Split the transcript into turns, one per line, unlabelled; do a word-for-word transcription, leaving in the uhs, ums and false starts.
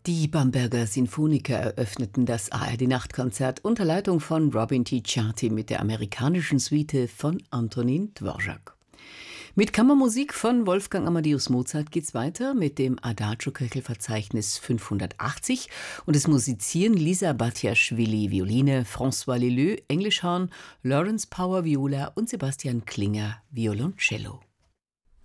Die Bamberger Sinfoniker eröffneten das A R D-Nachtkonzert unter Leitung von Robin T. Ciati mit der amerikanischen Suite von Antonin Dvorak. Mit Kammermusik von Wolfgang Amadeus Mozart geht's weiter mit dem Adagio-Köchelverzeichnis fünfhundertachtzig und es musizieren Lisa Batiaschwili Violine, François Leleux Englischhorn, Lawrence Power Viola und Sebastian Klinger Violoncello.